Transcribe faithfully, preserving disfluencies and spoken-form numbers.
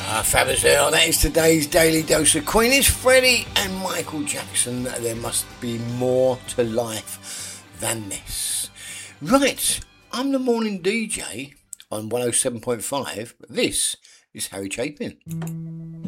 Ah, fabulous. There, that is today's Daily Dose of Queen. It's Freddie and Michael Jackson. There must be more to life than this. Right, I'm the morning D J on one oh seven point five. This is Harry Chapin.